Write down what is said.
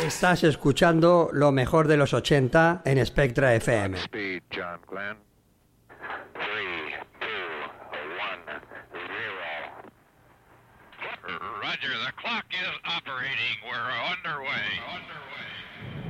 Estás escuchando lo mejor de los 80 en Spectra FM. Speed, John Glenn. 3, 2, 1, 0. Roger, the clock is operating. We're underway.